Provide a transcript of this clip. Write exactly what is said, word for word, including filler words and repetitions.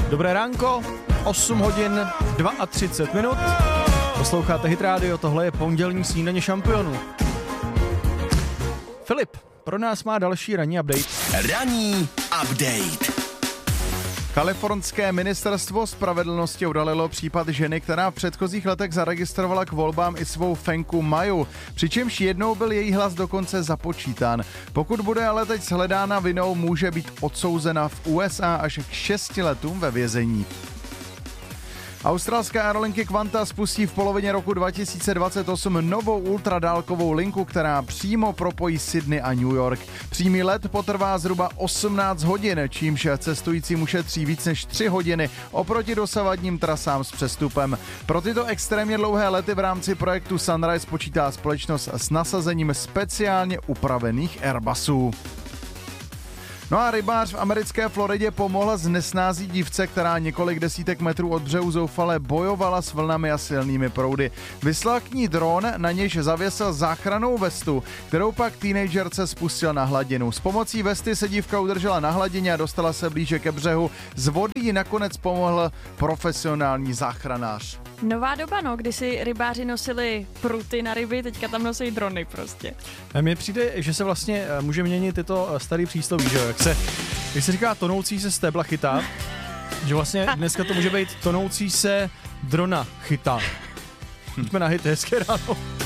Dobré ránko, osm hodin třicet dva minut. Posloucháte Hit Radio, tohle je pondělní snídaně šampionů. Filip pro nás má další ranní update. Ranní update. Kalifornské ministerstvo spravedlnosti odhalilo případ ženy, která v předchozích letech zaregistrovala k volbám i svou fenku Maju, přičemž jednou byl její hlas dokonce započítán. Pokud bude ale teď shledána vinou, může být odsouzena v U S A až k šesti letům ve vězení. Australské aerolinky Qantas spustí v polovině roku dva tisíce dvacet osm novou ultradálkovou linku, která přímo propojí Sydney a New York. Přímý let potrvá zhruba osmnáct hodin, čímž cestujícím ušetří víc než tři hodiny oproti dosavadním trasám s přestupem. Pro tyto extrémně dlouhé lety v rámci projektu Sunrise počítá společnost s nasazením speciálně upravených Airbusů. No a rybář v americké Floridě pomohl z nesnází dívce, která několik desítek metrů od břehu zoufale bojovala s vlnami a silnými proudy. Vyslal k ní dron, na nějž zavěsil záchrannou vestu, kterou pak teenagerce spustil na hladinu. S pomocí vesty se dívka udržela na hladině a dostala se blíže ke břehu. Z vody jí nakonec pomohl profesionální záchranář. Nová doba, no, kdy si rybáři nosili pruty na ryby, teďka tam nosí drony prostě. Mně přijde, že se vlastně může měnit tyto starý přísloví, že jo, jak se, jak se říká tonoucí se stébla chytá, že vlastně dneska to může být tonoucí se drona chytá. Pojďme na hit, hezké ráno.